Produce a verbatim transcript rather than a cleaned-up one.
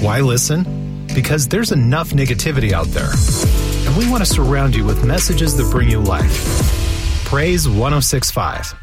Why listen? Because there's enough negativity out there, and we want to surround you with messages that bring you life. Praise one oh six point five.